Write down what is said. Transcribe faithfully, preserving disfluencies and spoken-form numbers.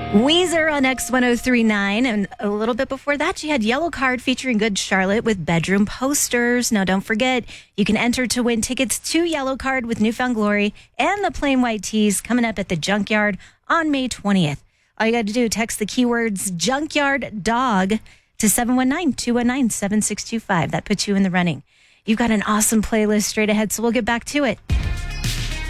Weezer on X one oh three point nine, and a little bit before that, you had Yellow Card featuring Good Charlotte with Bedroom Posters. Now, don't forget, you can enter to win tickets to Yellow Card with Newfound Glory and the Plain White Tees coming up at the Junkyard on May twentieth. All you got to do, text the keywords Junkyard Dog to seven one nine, two one nine, seven six two five. That puts you in the running. You've got an awesome playlist straight ahead, so we'll get back to it.